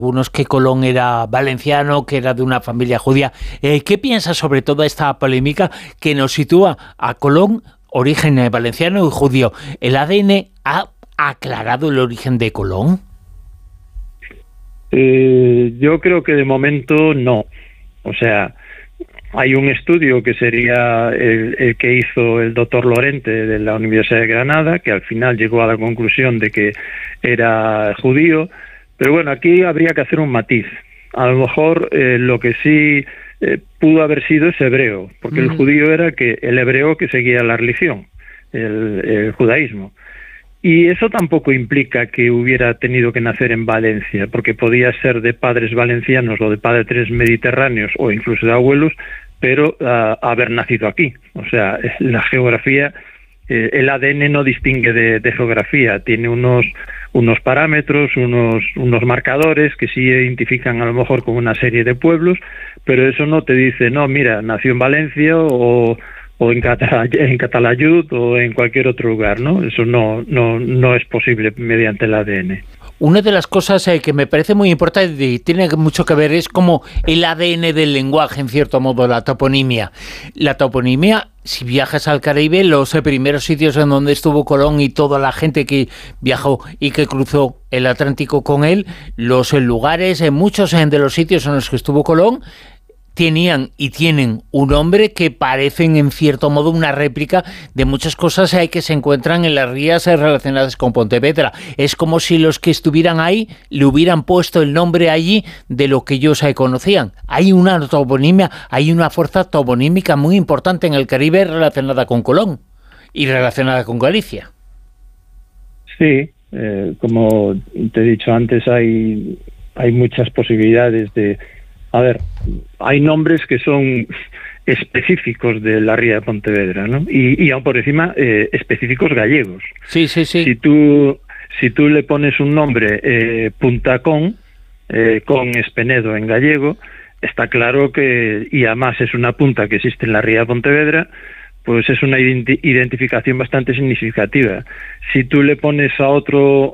algunos que Colón era valenciano, que era de una familia judía. ¿Qué piensas sobre toda esta polémica que nos sitúa a Colón, origen valenciano y judío? ¿El ADN ha aclarado el origen de Colón? Yo creo que de momento no. O sea, hay un estudio que sería el que hizo el doctor Lorente de la Universidad de Granada, que al final llegó a la conclusión de que era judío, pero bueno, aquí habría que hacer un matiz. A lo mejor lo que sí pudo haber sido es hebreo, porque el judío era el hebreo que seguía la religión, el judaísmo. Y eso tampoco implica que hubiera tenido que nacer en Valencia, porque podía ser de padres valencianos o de padres mediterráneos o incluso de abuelos, pero haber nacido aquí. O sea, la geografía, el ADN no distingue de geografía, tiene unos parámetros, unos marcadores que sí identifican a lo mejor con una serie de pueblos, pero eso no te dice, no, mira, nació en Valencia o en Catalayud o en cualquier otro lugar, ¿no? Eso no es posible mediante el ADN. Una de las cosas que me parece muy importante y tiene mucho que ver es como el ADN del lenguaje, en cierto modo, la toponimia. La toponimia, si viajas al Caribe, los primeros sitios en donde estuvo Colón y toda la gente que viajó y que cruzó el Atlántico con él, los lugares, muchos de los sitios en los que estuvo Colón, tenían y tienen un nombre que parecen en cierto modo una réplica de muchas cosas que se encuentran en las rías relacionadas con Pontevedra. Es como si los que estuvieran ahí le hubieran puesto el nombre allí de lo que ellos conocían. Hay una toponimia, hay una fuerza toponímica muy importante en el Caribe relacionada con Colón y relacionada con Galicia. Sí, como te he dicho antes, hay muchas posibilidades de... A ver, hay nombres que son específicos de la ría de Pontevedra, ¿no? Y aún por encima, específicos gallegos. Sí. Si tú le pones un nombre, Punta Con es Penedo en gallego, está claro que, y además es una punta que existe en la ría de Pontevedra, pues es una identificación bastante significativa. Si tú le pones a otro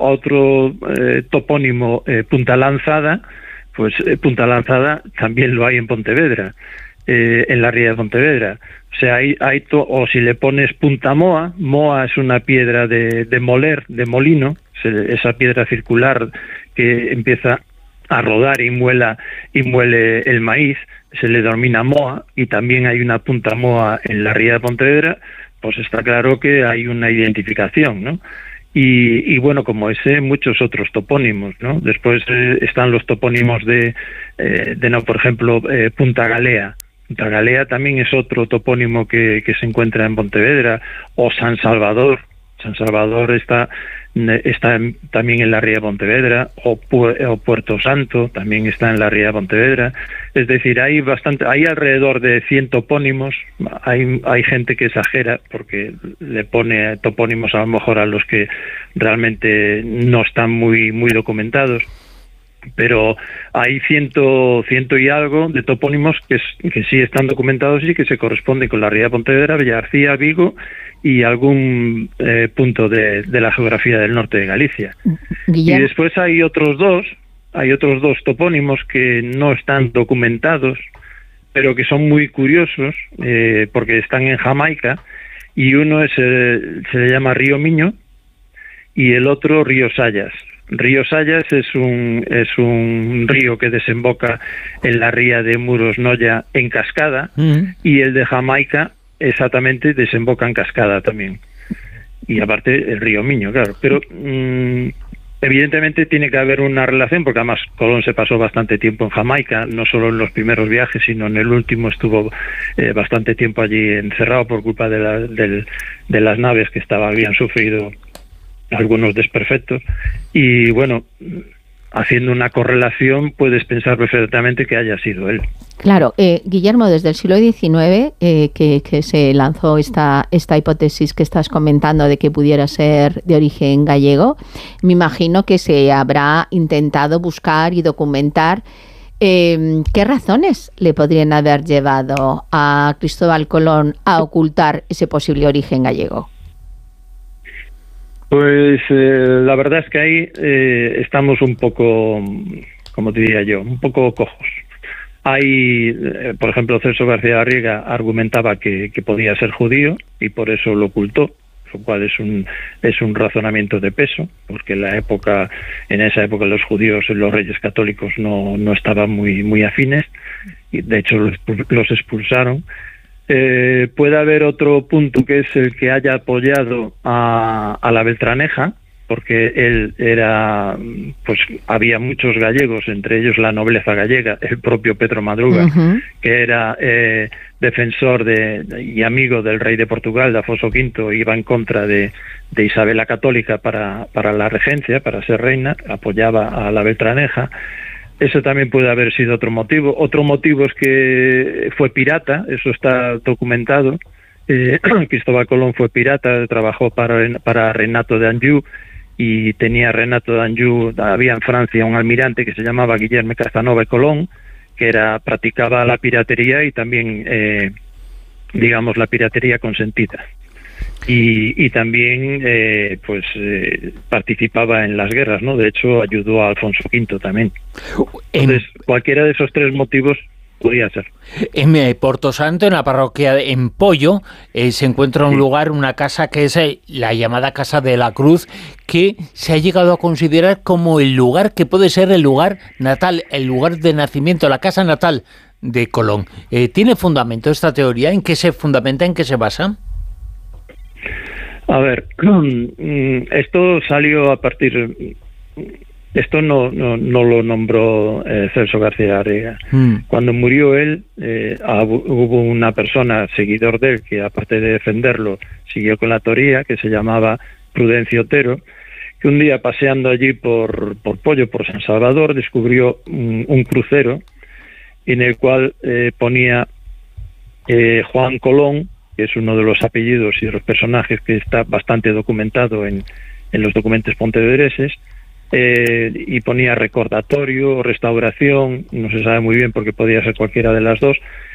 topónimo Punta Lanzada, pues Punta Lanzada también lo hay en Pontevedra, en la ría de Pontevedra. O sea, o si le pones Punta Moa, Moa es una piedra de moler, de molino, esa piedra circular que empieza a rodar y muele el maíz, se le denomina Moa, y también hay una Punta Moa en la ría de Pontevedra, pues está claro que hay una identificación, ¿no? Y bueno, como ese, muchos otros topónimos, ¿no? Después están los topónimos por ejemplo, Punta Galea. Punta Galea también es otro topónimo que se encuentra en Pontevedra, o San Salvador. San Salvador está también en la ría de Pontevedra, o Puerto Santo también está en la ría de Pontevedra. Es decir, hay alrededor de 100 topónimos. Hay gente que exagera porque le pone topónimos a lo mejor a los que realmente no están muy documentados, pero hay ciento y algo de topónimos que sí están documentados y que se corresponden con la ría de Pontevedra, Villagarcía, Vigo y algún punto de la geografía del norte de Galicia. Guillermo. Y después hay otros dos topónimos que no están documentados, pero que son muy curiosos porque están en Jamaica, y uno se le llama Río Miño y el otro Río Sayas. Río Sayas es un río que desemboca en la ría de Muros Noya en Cascada, y el de Jamaica exactamente desemboca en Cascada también. Y aparte el río Miño, claro. Pero evidentemente tiene que haber una relación, porque además Colón se pasó bastante tiempo en Jamaica, no solo en los primeros viajes, sino en el último estuvo bastante tiempo allí encerrado por culpa de las naves que habían sufrido algunos desperfectos. Y bueno, haciendo una correlación puedes pensar perfectamente que haya sido él. Claro, Guillermo, desde el siglo XIX que se lanzó esta hipótesis que estás comentando de que pudiera ser de origen gallego, me imagino que se habrá intentado buscar y documentar qué razones le podrían haber llevado a Cristóbal Colón a ocultar ese posible origen gallego. Pues la verdad es que ahí estamos un poco como te diría yo, un poco cojos. Hay, por ejemplo, Celso García Garriga argumentaba que podía ser judío y por eso lo ocultó, lo cual es un razonamiento de peso, porque en esa época los judíos y los reyes católicos no estaban muy afines, y de hecho los expulsaron. Puede haber otro punto, que es el que haya apoyado a la Beltraneja, porque él había muchos gallegos, entre ellos la nobleza gallega, el propio Pedro Madruga, que era defensor y amigo del rey de Portugal, de Afonso V, iba en contra de Isabel la Católica para la regencia, para ser reina, apoyaba a la Beltraneja. Eso también puede haber sido otro motivo. Otro motivo es que fue pirata, eso está documentado. Cristóbal Colón fue pirata, trabajó para Renato de Anjou, y tenía Renato de Anjou, había en Francia un almirante que se llamaba Guillermo Casanova Colón, que practicaba la piratería y también, la piratería consentida. Y también participaba en las guerras, ¿no? De hecho, ayudó a Alfonso V también. Entonces, cualquiera de esos tres motivos podría ser. En Portosanto, en la parroquia en Pollo, se encuentra un lugar, una casa que es la llamada Casa de la Cruz, que se ha llegado a considerar como el lugar que puede ser el lugar natal, el lugar de nacimiento, la casa natal de Colón. ¿Tiene fundamento esta teoría? ¿En qué se fundamenta? ¿En qué se basa? A ver, esto salió a partir... Esto no lo nombró Celso García Garriga. Cuando murió él, hubo una persona, seguidor de él, que aparte de defenderlo, siguió con la teoría, que se llamaba Prudencio Otero, que un día paseando allí por Pollo, por San Salvador, descubrió un crucero en el cual ponía Juan Colón, que es uno de los apellidos y de los personajes que está bastante documentado en los documentos pontevedreses, y ponía recordatorio, restauración, no se sabe muy bien porque podía ser cualquiera de las dos,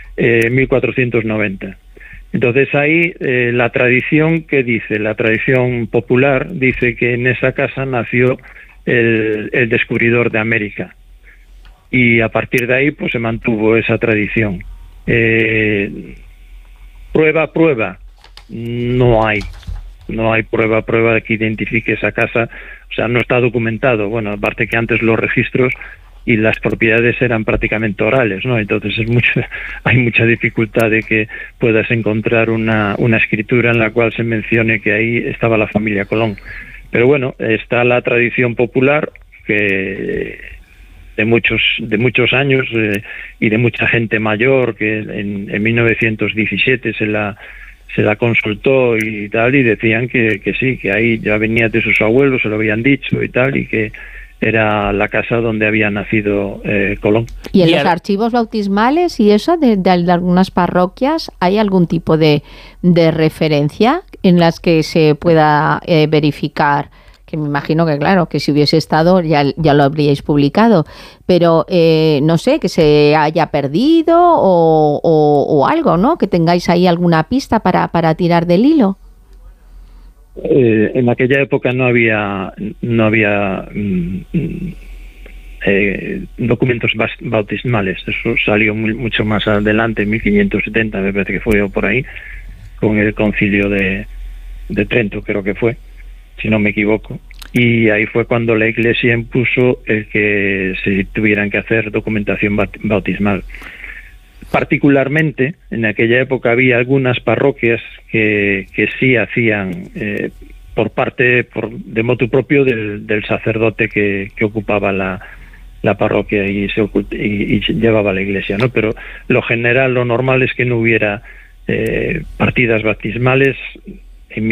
1490. Entonces ahí la tradición, ¿qué dice? La tradición popular dice que en esa casa nació el descubridor de América, y a partir de ahí pues se mantuvo esa tradición. Prueba, no hay prueba de que identifique esa casa, o sea, no está documentado. Bueno, aparte que antes los registros y las propiedades eran prácticamente orales, ¿no? Entonces hay mucha dificultad de que puedas encontrar una escritura en la cual se mencione que ahí estaba la familia Colón. Pero bueno, está la tradición popular que de muchos años y de mucha gente mayor, que en 1917 se la consultó y tal, y decían que sí, que ahí ya venía de sus abuelos, se lo habían dicho y tal, y que era la casa donde había nacido Colón. ¿Y en los archivos bautismales y eso de algunas parroquias hay algún tipo de referencia en las que se pueda verificar? Que me imagino que, claro, que si hubiese estado ya lo habríais publicado, pero no sé, que se haya perdido o algo, ¿no? Que tengáis ahí alguna pista para tirar del hilo. En aquella época no había documentos bautismales. Eso salió mucho más adelante, en 1570, me parece que fue por ahí, con el concilio de Trento, creo que fue, si no me equivoco, y ahí fue cuando la Iglesia impuso el que se tuvieran que hacer documentación bautismal. Particularmente, en aquella época había algunas parroquias que sí hacían, de motu propio del sacerdote que ocupaba la parroquia y llevaba la iglesia, ¿no? Pero lo general, lo normal es que no hubiera partidas bautismales. En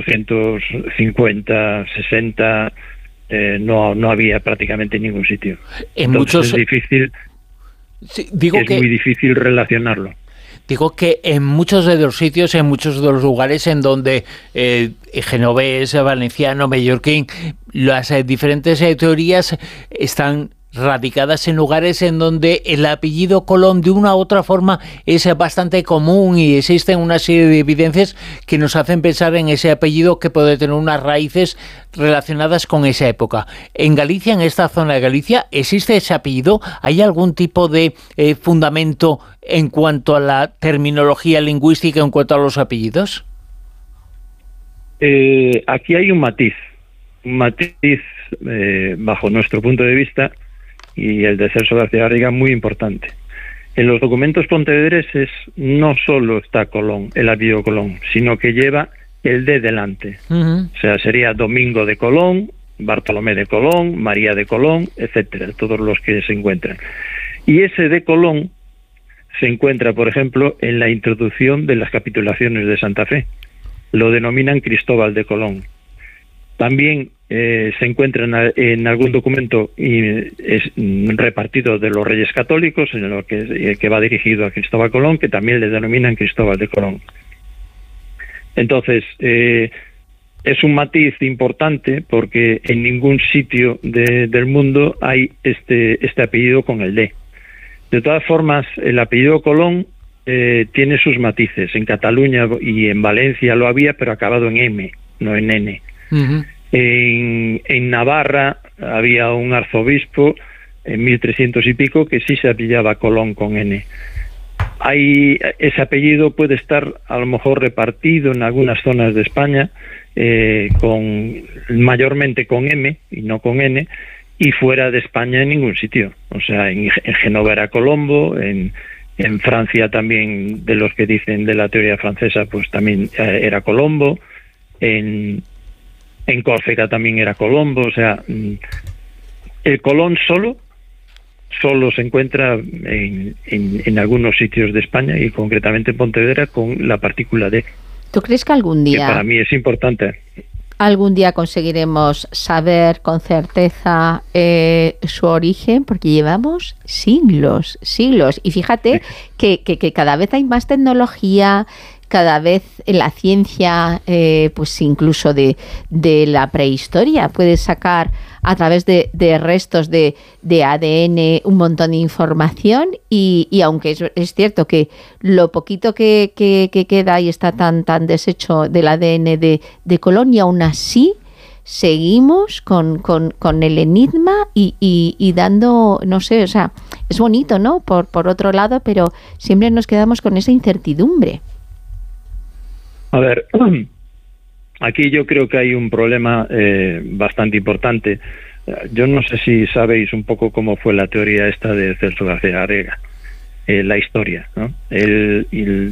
1450, 60, no había prácticamente ningún sitio. Entonces es difícil. Sí, muy difícil relacionarlo. Digo que en muchos de los sitios, en muchos de los lugares en donde genovés, valenciano, mallorquín, las diferentes teorías están radicadas en lugares en donde el apellido Colón de una u otra forma es bastante común y existen una serie de evidencias que nos hacen pensar en ese apellido que puede tener unas raíces relacionadas con esa época. En Galicia, en esta zona de Galicia, ¿existe ese apellido? ¿Hay algún tipo de fundamento en cuanto a la terminología lingüística, en cuanto a los apellidos? Aquí hay un matiz bajo nuestro punto de vista y el de Celso García Garriga muy importante. En los documentos pontevedreses no solo está Colón, el apellido Colón, sino que lleva el de delante. O sea, sería Domingo de Colón, Bartolomé de Colón, María de Colón, etcétera, todos los que se encuentran. Y ese de Colón se encuentra, por ejemplo, en la introducción de las capitulaciones de Santa Fe. Lo denominan Cristóbal de Colón. También se encuentra en algún documento repartido de los Reyes Católicos, en lo que va dirigido a Cristóbal Colón, que también le denominan Cristóbal de Colón. Entonces, es un matiz importante porque en ningún sitio del mundo hay este apellido con el D. De todas formas, el apellido Colón tiene sus matices. En Cataluña y en Valencia lo había, pero acabado en M, no en N. En Navarra había un arzobispo en 1300 y pico que sí se apellidaba Colón con N. Ese apellido puede estar a lo mejor repartido en algunas zonas de España mayormente con M y no con N, y fuera de España en ningún sitio. O sea, en Génova era Colombo, en Francia también, de los que dicen de la teoría francesa, pues también era Colombo, en Córcega también era Colombo. O sea, el Colón solo se encuentra en algunos sitios de España y concretamente en Pontevedra con la partícula D. ¿Tú crees que algún día, que para mí es importante, conseguiremos saber con certeza su origen? Porque llevamos siglos. Y fíjate que cada vez hay más tecnología, cada vez en la ciencia, pues incluso de la prehistoria, puedes sacar a través de restos de ADN un montón de información y aunque es cierto que lo poquito que queda y está tan deshecho del ADN de Colón, y aún así seguimos con el enigma y dando, no sé, o sea, es bonito, ¿no? Por otro lado, pero siempre nos quedamos con esa incertidumbre. A ver, aquí yo creo que hay un problema bastante importante. Yo no sé si sabéis un poco cómo fue la teoría esta de Celso García Garriga, la historia, ¿no? Él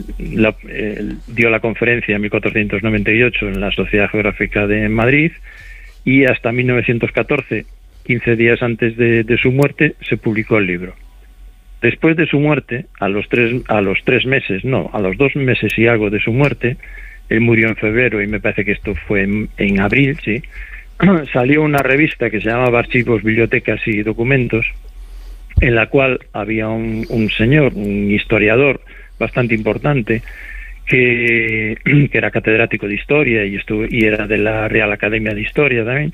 dio la conferencia en 1498 en la Sociedad Geográfica de Madrid y hasta 1914, 15 días antes de su muerte, se publicó el libro. Después de su muerte, a los 2 meses y algo de su muerte, él murió en febrero y me parece que esto fue en abril, sí, salió una revista que se llamaba Archivos, Bibliotecas y Documentos, en la cual había un señor, un historiador bastante importante, que era catedrático de Historia y era de la Real Academia de Historia también,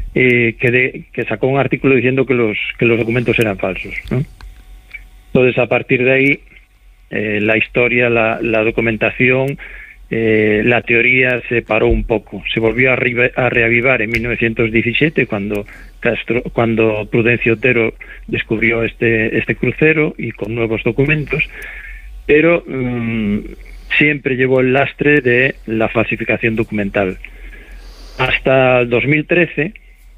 que sacó un artículo diciendo que los documentos eran falsos, ¿no? Entonces, a partir de ahí, la historia, la documentación, la teoría se paró un poco. Se volvió a reavivar en 1917 cuando Prudencio Otero descubrió este crucero y con nuevos documentos, pero siempre llevó el lastre de la falsificación documental. Hasta el 2013,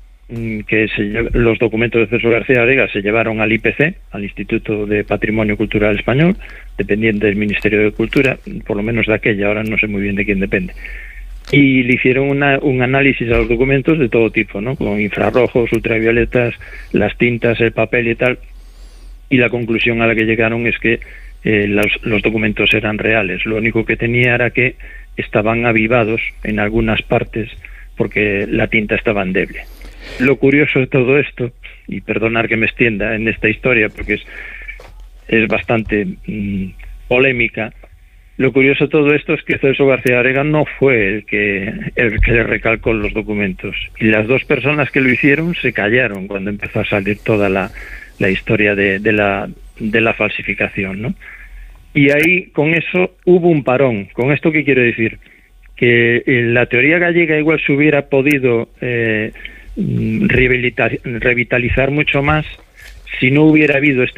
los documentos de Celso García Garriga se llevaron al IPC, al Instituto de Patrimonio Cultural Español, dependiente del Ministerio de Cultura, por lo menos de aquella, ahora no sé muy bien de quién depende. Y le hicieron un análisis a los documentos de todo tipo, ¿no? Con infrarrojos, ultravioletas, las tintas, el papel y tal. Y la conclusión a la que llegaron es que los documentos eran reales. Lo único que tenía era que estaban avivados en algunas partes porque la tinta estaba endeble. Lo curioso de todo esto, y perdonar que me extienda en esta historia porque es bastante polémica, lo curioso de todo esto es que Celso García Garriga no fue el que le recalcó los documentos, y las 2 personas que lo hicieron se callaron cuando empezó a salir toda la la historia de la falsificación, ¿no? Y ahí, con eso, hubo un parón. ¿Con esto qué quiero decir? Que la teoría gallega igual se hubiera podido revitalizar mucho más si no hubiera habido este